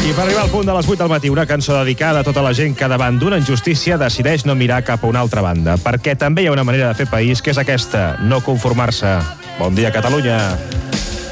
I per arribar al punt de les 8 del matí, una cançó dedicada a tota la gent que davant d'una injustícia decideix no mirar cap a una altra banda. Perquè també hi ha una manera de fer país, que és aquesta, no conformar-se. Bon dia, Catalunya.